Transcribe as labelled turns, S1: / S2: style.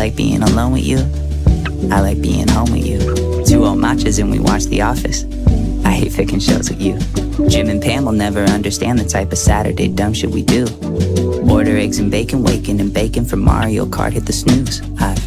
S1: like being alone with you. I like being home with you. 2 old matchas and we watch The Office. I hate picking shows with you. Jim and Pam will never understand the type of Saturday dumb shit we do. Order eggs and bacon, waking and bacon for Mario Kart, hit the snooze.